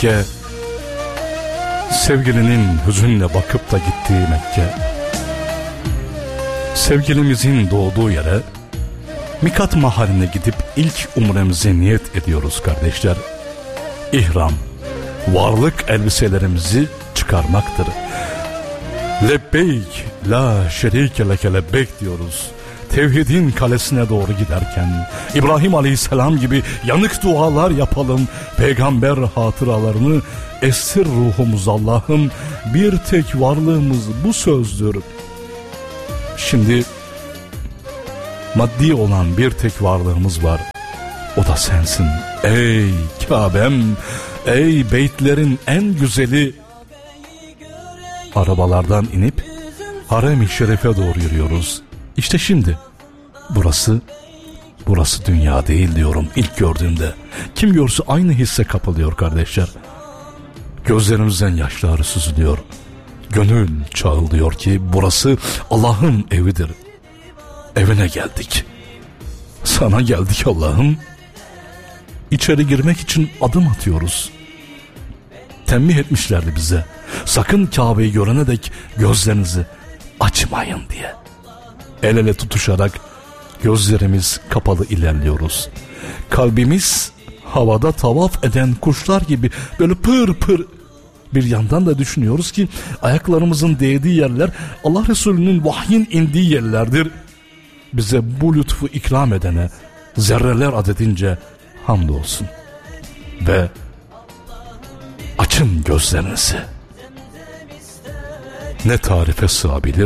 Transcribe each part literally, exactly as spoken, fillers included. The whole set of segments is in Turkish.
Mekke, sevgilinin hüzünle bakıp da gittiği Mekke. Sevgilimizin doğduğu yere, Mikat mahalline gidip ilk umremize niyet ediyoruz kardeşler. İhram, varlık elbiselerimizi çıkarmaktır. Lebbeyk, la şerike leke lebbeyk diyoruz. Tevhidin kalesine doğru giderken İbrahim Aleyhisselam gibi yanık dualar yapalım. Peygamber hatıralarını esir ruhumuz Allah'ım. Bir tek varlığımız bu sözdür. Şimdi maddi olan bir tek varlığımız var. O da sensin. Ey Kabe'm, ey beytlerin en güzeli. Arabalardan inip Harem-i Şerif'e doğru yürüyoruz. İşte şimdi burası burası dünya değil diyorum ilk gördüğümde. Kim görse aynı hisse kapılıyor kardeşler. Gözlerimizden yaşlar süzülüyor. Gönül çağılıyor ki burası Allah'ın evidir. Evine geldik. Sana geldik Allah'ım. İçeri girmek için adım atıyoruz. Tembih etmişlerdi bize. Sakın Kabe'yi görene dek gözlerinizi açmayın diye. El ele tutuşarak gözlerimiz kapalı ilerliyoruz. Kalbimiz havada tavaf eden kuşlar gibi böyle pır pır. Bir yandan da düşünüyoruz ki ayaklarımızın değdiği yerler Allah Resulü'nün vahyin indiği yerlerdir. Bize bu lütfu ikram edene zerreler adedince hamdolsun. Ve açın gözlerinizi. Ne tarife sığabilir,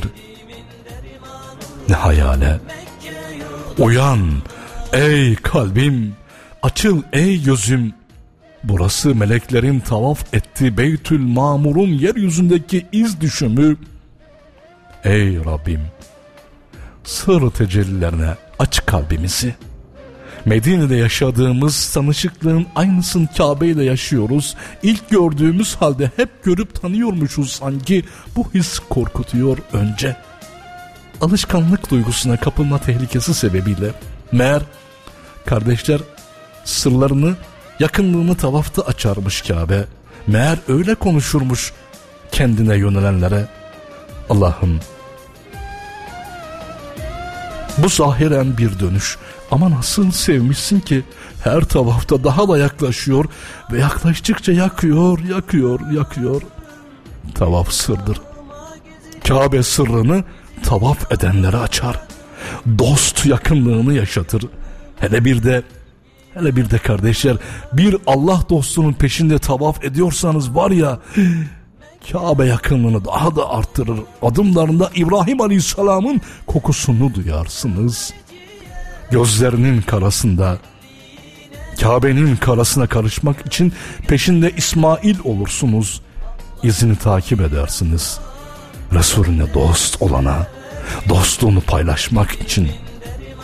ne hayale. Uyan ey kalbim, açıl ey gözüm. Burası meleklerin tavaf ettiği Beytül Mamur'un yeryüzündeki iz düşümü. Ey Rabbim, sır tecellilerine aç kalbimizi. Medine'de yaşadığımız tanışıklığın aynısını Kabe ile yaşıyoruz. İlk gördüğümüz halde hep görüp tanıyormuşuz sanki. Bu his korkutuyor önce. Alışkanlık duygusuna kapılma tehlikesi sebebiyle meğer kardeşler sırlarını, yakınlığını tavafta açarmış Kabe. Meğer öyle konuşurmuş kendine yönelenlere. Allah'ım, bu zahiren bir dönüş ama nasıl sevmişsin ki her tavafta daha da yaklaşıyor ve yaklaştıkça yakıyor, yakıyor, yakıyor. Tavaf sırdır. Kabe sırrını tavaf edenlere açar. Dost yakınlığını yaşatır. Hele bir de hele bir de kardeşler, bir Allah dostunun peşinde tavaf ediyorsanız var ya, Kabe yakınlığını daha da arttırır. Adımlarında İbrahim Aleyhisselam'ın kokusunu duyarsınız. Gözlerinin karasında, Kabe'nin karasına karışmak için peşinde İsmail olursunuz. İzini takip edersiniz. Resulüne dost olana, dostluğunu paylaşmak için